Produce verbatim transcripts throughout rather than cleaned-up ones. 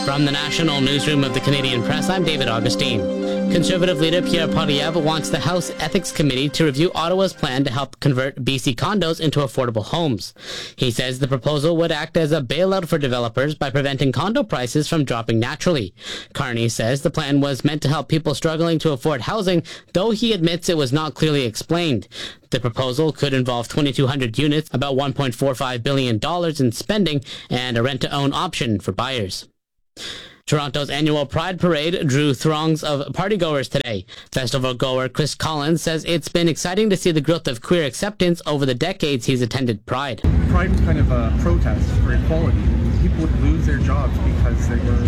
From the National Newsroom of the Canadian Press, I'm David Augustine. Conservative leader Pierre Poilievre wants the House Ethics Committee to review Ottawa's plan to help convert B C condos into affordable homes. He says the proposal would act as a bailout for developers by preventing condo prices from dropping naturally. Carney says the plan was meant to help people struggling to afford housing, though he admits it was not clearly explained. The proposal could involve twenty-two hundred units, about one point four five billion dollars in spending, and a rent-to-own option for buyers. Toronto's annual Pride Parade drew throngs of partygoers today. Festival goer Chris Collins says it's been exciting to see the growth of queer acceptance over the decades he's attended Pride. Pride was kind of a protest for equality. People would lose their jobs because they were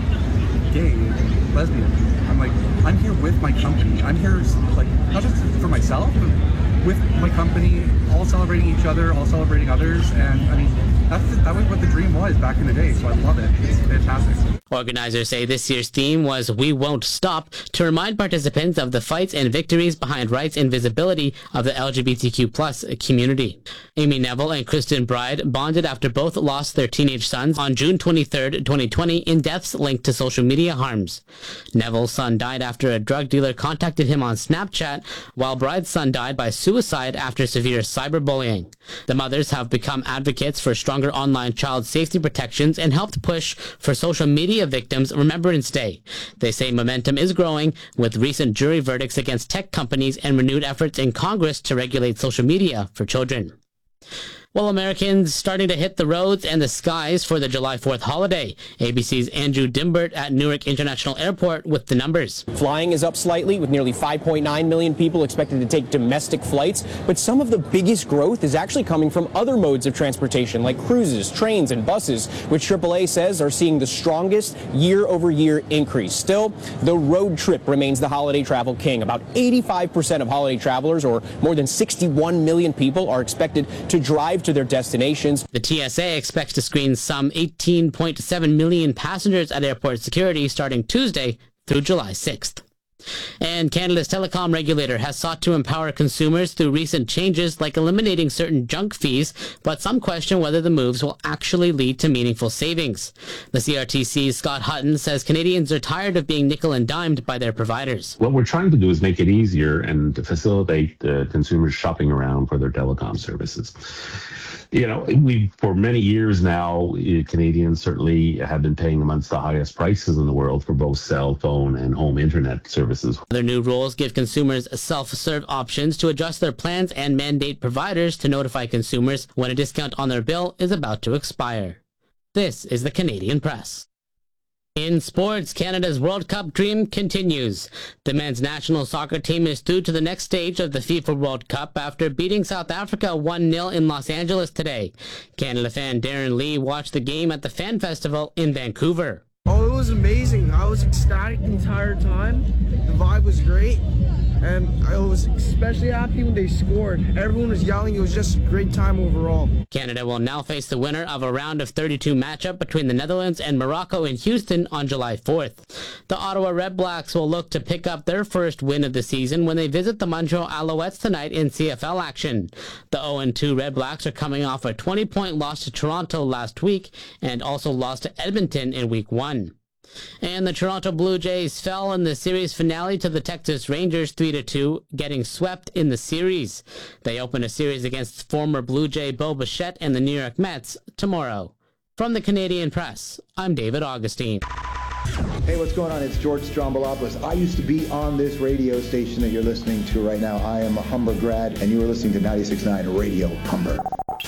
gay, lesbian. I'm like, I'm here with my company. I'm here, like, not just for myself, but with my company, all celebrating each other, all celebrating others, and I mean, that's the, that was what the dream was back in the day, so I love it. It's fantastic. Organizers say this year's theme was We Won't Stop, to remind participants of the fights and victories behind rights and visibility of the L G B T Q plus community. Amy Neville and Kristen Bride bonded after both lost their teenage sons on June twenty-third, twenty twenty in deaths linked to social media harms. Neville's son died after a drug dealer contacted him on Snapchat, while Bride's son died by suicide after severe cyberbullying. The mothers have become advocates for stronger online child safety protections and helped push for social media victims' Remembrance Day. They say momentum is growing with recent jury verdicts against tech companies and renewed efforts in Congress to regulate social media for children. Well, Americans starting to hit the roads and the skies for the July fourth holiday. A B C's Andrew Dimbert at Newark International Airport with the numbers. Flying is up slightly with nearly five point nine million people expected to take domestic flights, but some of the biggest growth is actually coming from other modes of transportation like cruises, trains, and buses, which triple A says are seeing the strongest year-over-year increase. Still, the road trip remains the holiday travel king. About eighty-five percent of holiday travelers, or more than sixty-one million people, are expected to drive to their destinations. The T S A expects to screen some eighteen point seven million passengers at airport security starting Tuesday through July sixth. And Canada's telecom regulator has sought to empower consumers through recent changes like eliminating certain junk fees, but some question whether the moves will actually lead to meaningful savings. The C R T C's Scott Hutton says Canadians are tired of being nickel and dimed by their providers. What we're trying to do is make it easier and to facilitate uh, consumers shopping around for their telecom services. You know, we for many years now, Canadians certainly have been paying amongst the highest prices in the world for both cell phone and home internet services. Other new rules give consumers self-serve options to adjust their plans and mandate providers to notify consumers when a discount on their bill is about to expire. This is the Canadian Press. In sports, Canada's World Cup dream continues. The men's national soccer team is through to the next stage of the FIFA World Cup after beating South Africa one nil in Los Angeles today. Canada fan Darren Lee watched the game at the Fan Festival in Vancouver. Oh, it was amazing. I was ecstatic the entire time. The vibe was great. And I was especially happy when they scored. Everyone was yelling. It was just a great time overall. Canada will now face the winner of a round of thirty-two matchup between the Netherlands and Morocco in Houston on July fourth. The Ottawa Red Blacks will look to pick up their first win of the season when they visit the Montreal Alouettes tonight in C F L action. The oh and two Red Blacks are coming off a twenty-point loss to Toronto last week and also lost to Edmonton in week one. And the Toronto Blue Jays fell in the series finale to the Texas Rangers three to two, getting swept in the series. They open a series against former Blue Jay Bo Bichette and the New York Mets tomorrow. From the Canadian Press, I'm David Augustine. Hey, what's going on? It's George Strombolopoulos. I used to be on this radio station that you're listening to right now. I am a Humber grad, and you are listening to ninety-six point nine Radio Humber.